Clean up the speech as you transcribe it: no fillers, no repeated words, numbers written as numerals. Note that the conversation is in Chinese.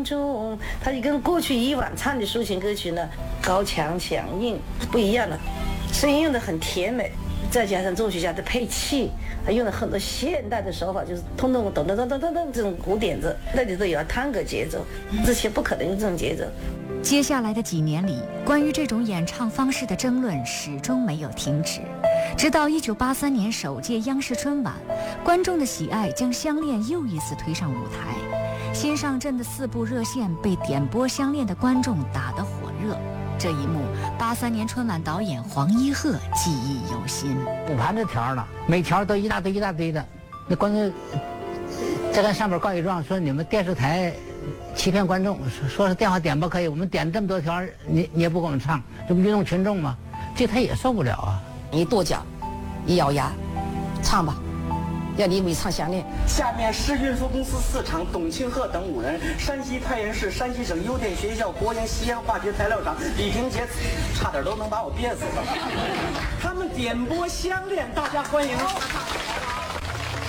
中，它就跟过去以往唱的抒情歌曲呢高强强硬不一样了，声音用的很甜美，再加上作曲家的配器，还用了很多现代的手法，就是通通咚咚咚咚咚咚这种鼓点子，那里头有探戈节奏，之前不可能用这种节奏。 接下来的几年里，关于这种演唱方式的争论始终没有停止，直到1983年首届央视春晚，观众的喜爱将《相恋》又一次推上舞台。新上阵的4部热线被点播《相恋》的观众打得火热，这一幕83年春晚导演黄一鹤记忆犹新。 补盘的条呢，每条都一大堆一大堆的，那观众再跟上面告一状，说你们电视台欺骗观众，说是电话点播可以，我们点这么多条，你也不给我们唱，这不愚弄群众吗？这他也受不了啊！ 一跺脚，一咬牙，唱吧，要你唱《相恋》。 下面市运输公司4厂董庆鹤等5人，山西太原市山西省邮电学校国营西安化学材料厂李平杰，差点都能把我憋死了。他们点播《相恋》，大家欢迎。